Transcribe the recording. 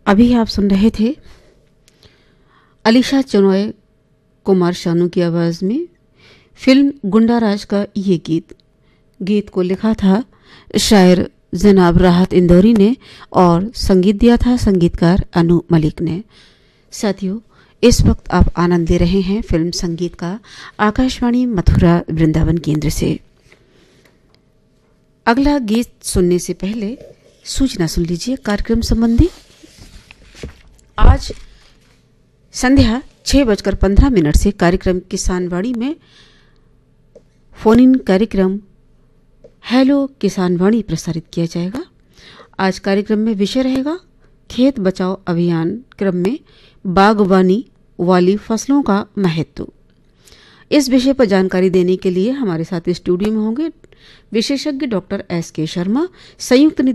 अभी आप सुन रहे थे अलीशा चनोय कुमार शानू की आवाज़ में फिल्म गुंडा राज का ये गीत को लिखा था शायर जनाब राहत इंदौरी ने और संगीत दिया था संगीतकार अनु मलिक ने। साथियों, इस वक्त आप आनंद ले रहे हैं फिल्म संगीत का आकाशवाणी मथुरा वृंदावन केंद्र से। अगला गीत सुनने से पहले सूचना सुन लीजिए कार्यक्रम संबंधी। आज संध्या 6:15 से कार्यक्रम किसानवाणी में फोन इन कार्यक्रम हेलो किसानवाणी प्रसारित किया जाएगा। आज कार्यक्रम में विषय रहेगा खेत बचाओ अभियान क्रम में बागवानी वाली फसलों का महत्व। इस विषय पर जानकारी देने के लिए हमारे साथ स्टूडियो में होंगे विशेषज्ञ डॉक्टर एस के शर्मा, संयुक्त